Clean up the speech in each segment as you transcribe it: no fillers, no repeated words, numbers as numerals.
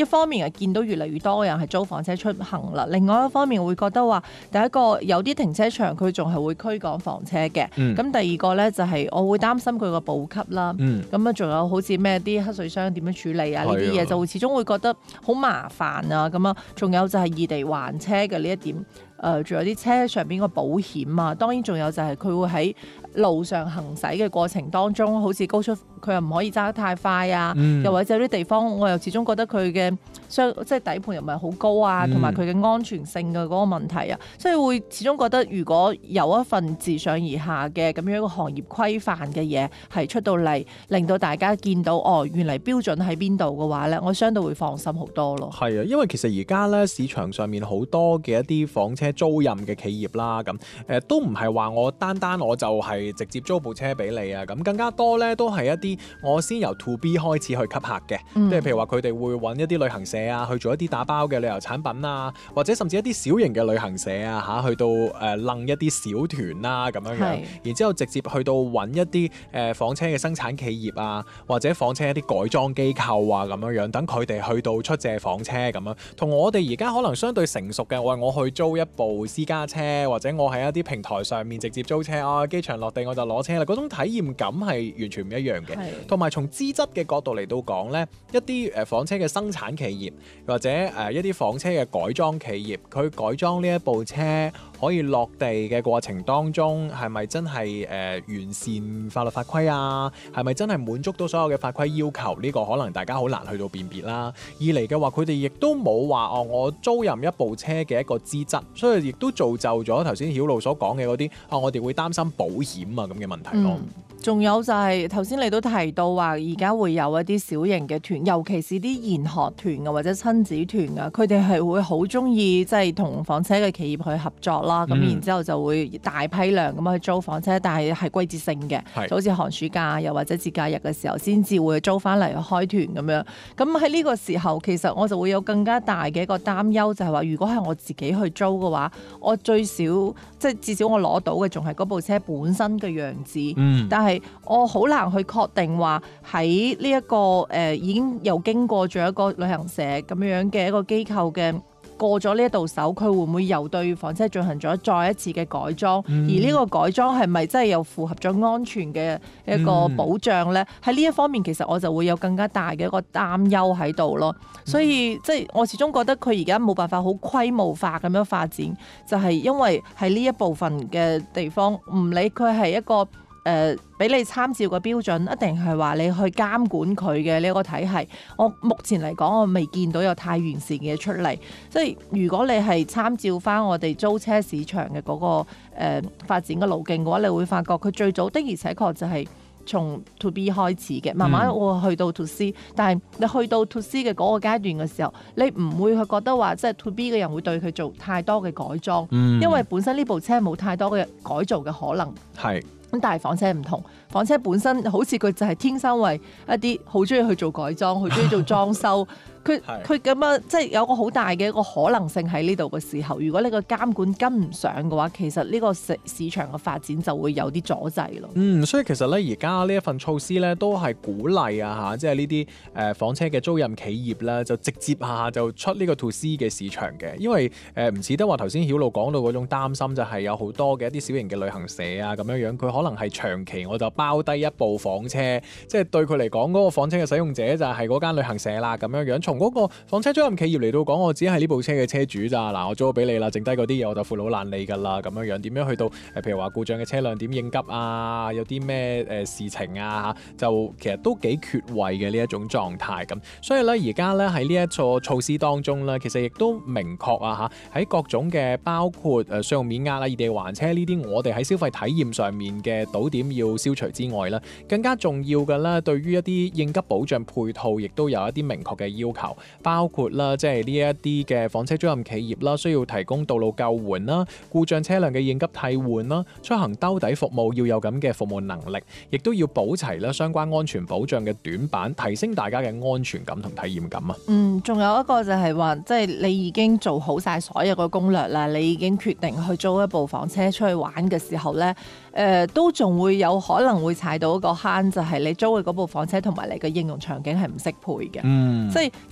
一方面係見到越嚟越多嘅人係租房車出行啦，另外一方面會覺得話，第一個有啲停車場佢仲係會驅趕房車嘅，咁第二個咧就係我會擔心佢個補給啦，咁啊仲有好似咩啲黑水箱點樣處理啊呢啲嘢，就會始終會覺得好麻煩啊咁啊，仲有就係異地還車嘅呢一點。仲有啲車上邊個保險啊，當然仲有就係佢會喺路上行駛嘅過程當中，好似高速佢又唔可以揸得太快啊，又或者有啲地方我又始終覺得佢嘅即係底盤又唔係好高啊，同埋佢嘅安全性嘅嗰個問題啊，所以會始終覺得如果有一份自上而下嘅咁樣一個行業規範嘅嘢係出到嚟，令到大家見到原嚟標準喺邊度嘅話咧，我相對會放心好多咯。 係啊，因為其實而家咧市場上面好多嘅一啲房車租賃嘅企業啦，咁都唔係話我單我就係直接租部車俾你啊，咁更加多咧都係一啲我先由 to B 開始去吸客嘅，即係譬如話佢哋會揾一啲旅行社啊去做一啲打包嘅旅遊產品啊，或者甚至一啲小型嘅旅行社啊去到楞一啲小團啦咁樣樣，然之後直接去到揾一啲房車嘅生產企業啊，或者房車一啲改裝機構啊咁樣樣，等佢哋去到出借房車咁樣，同我哋而家可能相對成熟嘅，我去租一部私家車，或者我喺一啲平台上面直接租車，機場落地我就攞車啦，嗰種體驗感係完全唔一樣嘅。同埋從資質嘅角度嚟到講呢，一啲房車嘅生產企業或者一啲房車嘅改裝企業，佢改裝呢一部車可以落地嘅過程當中，係咪真係完善法律法規啊？係咪真係滿足到所有嘅法規要求？呢個可能大家好難去到辨別啦。二嚟嘅話，佢哋亦都冇話我租賃一部車嘅一個資質，所以亦都造就咗頭先曉露所講嘅嗰啲我哋會擔心保險啊咁嘅問題咯。 仲有就係頭先你都提到話，而家會有一啲小型嘅團，尤其是啲研學團啊或者親子團啊，佢哋係會好中意即係同房車嘅企業去合作啦。咁然之後就會大批量咁去租房車，但係季節性嘅，就好似寒暑假又或者節假日嘅時候先至會租翻嚟開團咁樣。咁喺呢個時候，其實我就會有更加大嘅一個擔憂，就係話如果係我自己去租嘅話，我最少即係至少我攞到嘅仲係嗰部車本身嘅樣子，但係我好難去確定話喺呢一個已經又經過咗一個旅行社咁樣嘅一個機構嘅過咗呢一道手，佢會唔會又對房車進行咗再一次嘅改裝？而呢個改裝係咪真係又符合咗安全嘅一個保障呢？喺呢一方面，其實我就會有更加大嘅一個擔憂喺度咯。所以即係我始終覺得佢而家冇辦法好規模化咁樣發展，就係因為喺呢一部分嘅地方，唔理佢係一個俾你參照嘅標準，一定係話你去監管佢嘅呢個體系。我目前嚟講，我未見到有太完善嘅出嚟。即係如果你係參照翻我哋租車市場嘅嗰個發展嘅路徑嘅話，你會發覺佢最早的而且確就係從 to B 開始嘅，慢慢會去到 to C，但係你去到 to C 嘅嗰個階段嘅時候，你唔會去覺得話即係 to B 嘅人會對佢做太多嘅改裝，因為本身呢部車冇太多嘅改造嘅可能。咁但係房車唔同，房車本身好似佢就係天生為一啲好中意去做改裝，好中意做裝修。佢咁樣即係有個好大嘅一個可能性喺呢度嘅時候，如果你個監管跟唔上嘅話，其實呢個市場嘅發展就會有啲阻滯咯。 所以其實咧，而家呢一份措施咧，都係鼓勵啊即係呢啲房車嘅租賃企業咧，就直接就出呢個 to C 嘅市場嘅，因為唔似得話頭先曉露講到嗰種擔心，就係有好多嘅一啲小型嘅旅行社啊咁樣樣，佢可能係長期我就包低一部房車，即係對佢嚟講嗰個房車嘅使用者就係嗰間旅行社啦咁樣樣。從嗰個房車租賃企業嚟到講，我只係呢部車嘅車主咋，嗱我租咗俾你啦，剩低嗰啲嘢我就負老爛你㗎啦咁樣樣。點樣去到譬如話故障嘅車輛點應急啊，有啲咩事情啊，就其實都幾缺位嘅呢一種狀態咁。所以咧而家咧喺呢一個措施當中咧，其實亦都明確喺各種嘅包括信用免押啦、異地還車呢啲，我哋喺消費體驗上面嘅堵點要消除之外咧，更加重要嘅咧，對於一啲應急保障配套，亦都有一啲明確嘅要求。包括啦，即係呢一啲嘅房車租賃企業啦，需要提供道路救援啦、故障車輛嘅應急替換啦、出行兜底服務要有咁嘅服務能力，亦都要補齊啦相關安全保障嘅短板，提升大家嘅安全感同體驗感啊。 仲有一個就係話，即係你已經做好晒所有嘅攻略啦，你已經決定去租一部房車出去玩嘅時候咧，都仲會有可能會踩到一個坑，就係你租嘅嗰部房車同埋你嘅應用場景係唔適配嘅。即係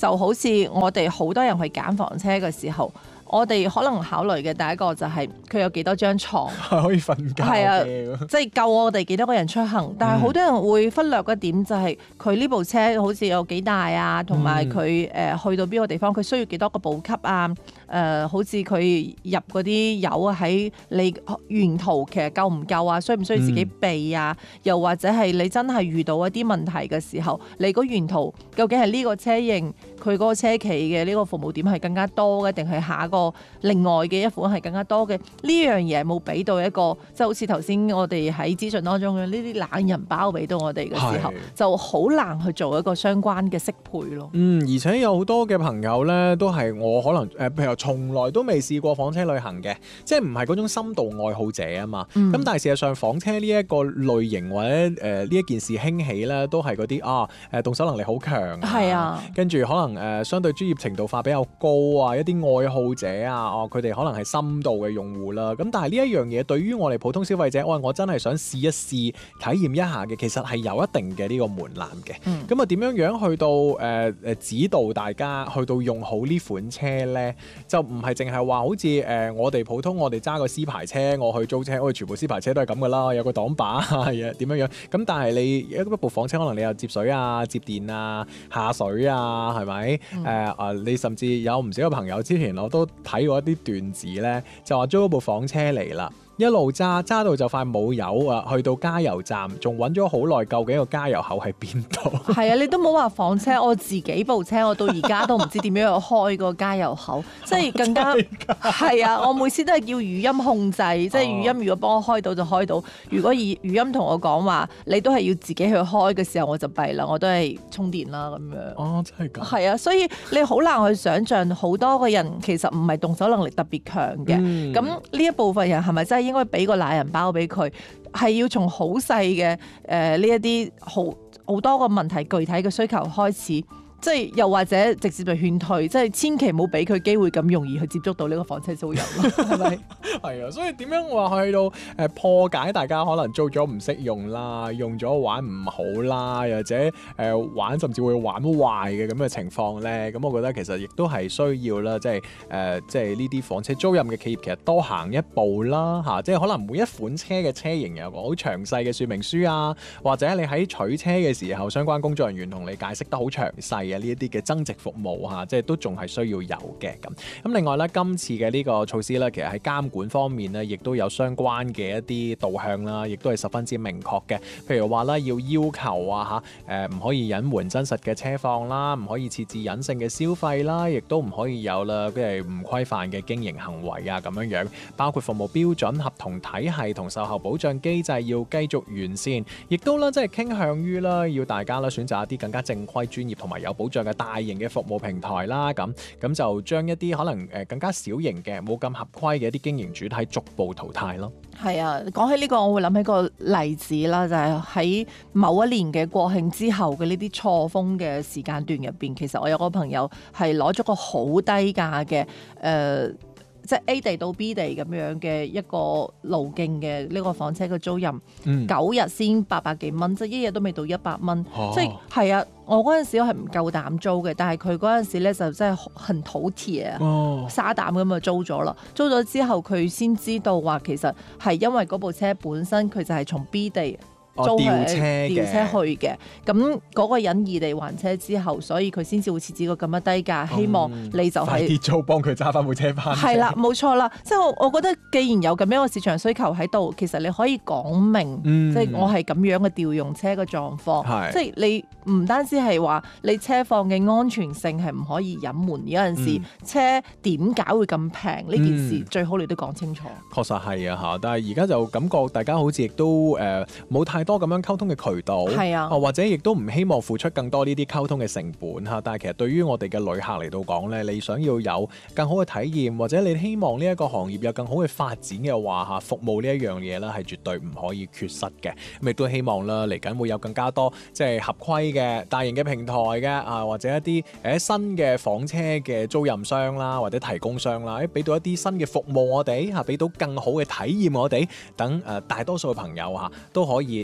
就好似我哋好多人去揀房車嘅時候，我哋可能考慮嘅第一個就係佢有幾多張床， 可以瞓覺係啊， 嘅。 即係夠我哋幾多個人出行。但係好多人會忽略一點，就係佢呢部車好似有幾大啊，同埋佢去到邊個地方，佢需要幾多個補給啊？好似佢入嗰啲油喺你沿途其實夠唔夠啊？需唔需要自己備啊？又或者係你真係遇到一啲問題嘅時候，你個沿途究竟係呢個車型佢嗰個車企嘅呢個服務點係更加多嘅，定係下一個另外嘅一款係更加多嘅？呢樣嘢冇俾到一個，即係好似頭先我哋喺資訊當中嘅呢啲懶人包俾到我哋嘅時候，就好難去做一個相關嘅適配咯。 而且有好多嘅朋友咧，都係我可能譬如從來都未試過房車旅行嘅，即係唔係嗰種深度愛好者啊嘛。咁但係事實上房車呢一個類型或者呢一件事興起咧，都係嗰啲動手能力好強啊，跟住可能相對專業程度化比較高啊，一啲愛好者啊，佢哋可能係深度嘅用戶啦。咁但係呢一樣嘢對於我哋普通消費者，我真係想試一試體驗一下嘅，其實係有一定嘅呢個門檻嘅。咁啊點樣去到指導大家去到用好呢款車咧？就唔係淨係話好似我哋普通我哋揸個 C 牌車，我去租車，我哋全部 C 牌車都係咁噶啦，有個擋把啊，點樣。咁但係你一部房車可能你又接水啊、接電啊、下水啊，係咪？你甚至有唔少嘅朋友之前我都睇過一啲段子咧，就話租咗部房車嚟啦。一路揸到就快冇油啊！去到加油站仲揾咗好耐，究竟個加油口喺邊度？ 係啊，你都冇話房車，我自己部車我到而家都唔知點樣去開個加油口，即係更加係啊！我每次都係叫語音控制，即係語音如果幫我開到就開到，如果語音同我講話你都係要自己去開嘅時候，我就弊啦，我都係充電啦咁樣。 哦，真係㗎。係啊，所以你好難去想像好多個人其實唔係動手能力特別強嘅，咁呢一部分人係咪真係應該俾個懶人包俾佢？係要從好細嘅呢一啲好多個問題具體嘅需求開始。即係又或者直接就勸退，即係千祈唔好俾佢機會咁容易去接觸到呢個房車租賃咯，係咪？ 係啊，所以點樣話去到破解大家可能租咗唔識用啦，用咗玩唔好啦，又或者玩甚至會玩壞嘅咁嘅情況咧？咁我覺得其實亦都係需要啦，即係呢啲房車租賃嘅企業其實多行一步啦嚇，即係可能每一款車嘅車型有個好詳細嘅說明書啊，或者你喺取車嘅時候，相關工作人員同你解釋得好詳細。呢一啲嘅增值服務嚇，即係都仲係需要有嘅咁。咁另外咧，今次嘅呢個措施咧，其實喺監管方面咧，亦都有相關嘅一啲導向啦，亦都係十分之明確嘅。譬如話咧，要求啊嚇，唔可以隱瞞真實嘅車況啦，唔可以設置隱性嘅消費啦，亦都唔可以有啦，即係唔規範嘅經營行為啊咁樣。包括服務標準、合同體系同售後保障機制要繼續完善，亦都啦，即係傾向於啦，要大家啦選擇一啲更加正規、專業同埋有保障嘅大型嘅服務平台啦，咁就將一啲可能更加小型嘅冇咁合規嘅一啲經營主體逐步淘汰咯。 係啊，講起呢個我會諗起個例子啦，就係喺某一年嘅國慶之後嘅呢啲錯峰嘅時間段入邊，其實我有個朋友係攞咗個好低價嘅即係 A 地到 B 地咁樣嘅一個路徑嘅呢個房車嘅租賃，9日先800幾蚊，即係一日都未到100蚊，即係啊！我嗰陣時我係唔夠膽租嘅，但係佢嗰陣時咧就真係很土鐵啊，沙膽咁就租咗啦。租咗之後佢先知道話其實係因為嗰部車本身佢就係從 B 地調車去嘅，咁嗰個人異地還車之後，所以佢先至會設置個咁樣低價，希望你就係快啲租，幫佢揸翻部車翻。 係啦，冇錯啦，即係我覺得既然有咁樣嘅市場需求喺度，其實你可以講明，即係我係咁樣嘅調用車嘅狀況，即係你唔單止係話你車況嘅安全性係唔可以隱瞞，有陣時車點解會咁平呢件事，最好你都講清楚。 確實係啊嚇，但係而家就感覺大家好似亦都冇太多咁樣溝通嘅渠道，係啊，或者亦都唔希望付出更多呢啲溝通嘅成本嚇。但係其實對於我哋嘅旅客嚟到講咧，你想要有更好嘅體驗，或者你希望呢一個行業有更好嘅發展嘅話嚇，服務呢一樣嘢咧係絕對唔可以缺失嘅。咁亦都希望啦，嚟緊會有更加多即係合規嘅大型嘅平台嘅啊，或者一啲新嘅房車嘅租賃商啦，或者提供商啦，俾到一啲新嘅服務我哋嚇，俾到更好嘅體驗我哋，等大多數嘅朋友嚇都可以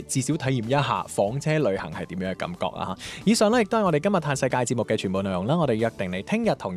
至少體驗一下房車旅行係點樣嘅感覺啊！以上咧亦都係我哋今日嘆世界節目嘅全部內容啦，我哋約定你聽日同